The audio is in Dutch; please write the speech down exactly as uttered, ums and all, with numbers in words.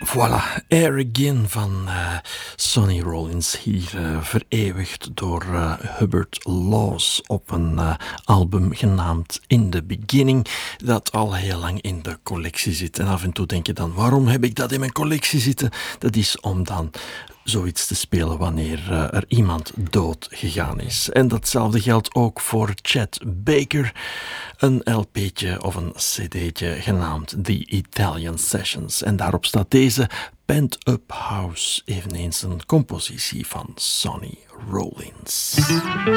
Voilà, Air Again van uh, Sonny Rollins, hier uh, vereeuwigd door uh, Hubert Laws op een uh, album genaamd In The Beginning, dat al heel lang in de collectie zit. En af en toe denk je dan, waarom heb ik dat in mijn collectie zitten? Dat is om dan zoiets te spelen wanneer uh, er iemand dood gegaan is. En datzelfde geldt ook voor Chet Baker, een L P'tje of een cd'tje genaamd The Italian Sessions. En daarop staat deze Pent Up House, eveneens een compositie van Sonny Rollins.